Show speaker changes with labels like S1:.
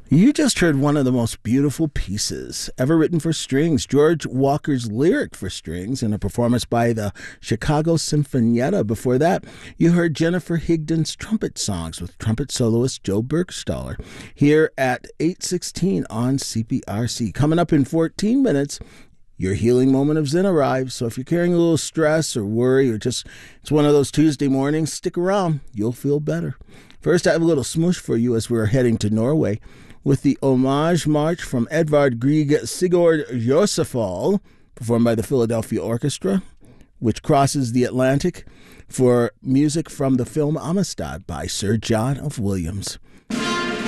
S1: You just heard one of the most beautiful pieces ever written for strings, George Walker's Lyric for Strings, in a performance by the Chicago Sinfonietta. Before that, you heard Jennifer Higdon's trumpet songs with trumpet soloist Joe Bergstaller here at 8:16 on CPRC. Coming up in 14 minutes, your healing moment of Zen arrives. So if you're carrying a little stress or worry or just it's one of those Tuesday mornings, stick around. You'll feel better. First, I have a little smoosh for you as we're heading to Norway with the Homage March from Edvard Grieg Sigurd Josefsson, performed by the Philadelphia Orchestra, which crosses the Atlantic for music from the film Amistad by Sir John of Williams.